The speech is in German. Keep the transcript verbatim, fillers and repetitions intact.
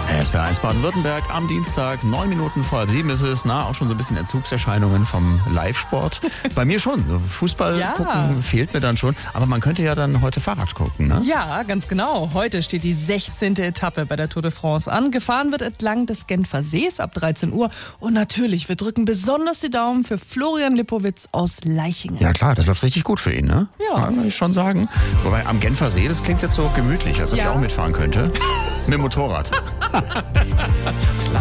S W R eins Baden-Württemberg am Dienstag, neun Minuten vor halb sieben ist es. Na, auch schon so ein bisschen Entzugserscheinungen vom Live-Sport. Bei mir schon. Fußball Ja. gucken fehlt mir dann schon. Aber man könnte ja dann heute Fahrrad gucken, ne? Ja, ganz genau. Heute steht die sechzehnte Etappe bei der Tour de France an. Gefahren wird entlang des Genfer Sees ab dreizehn Uhr. Und natürlich, wir drücken besonders die Daumen für Florian Lipowitz aus Leichingen. Ja klar, das läuft richtig gut für ihn, ne? Ja. Kann ich schon sagen. Wobei am Genfer See, das klingt jetzt so gemütlich, als ob Ja. ich auch mitfahren könnte. Mit dem Motorrad.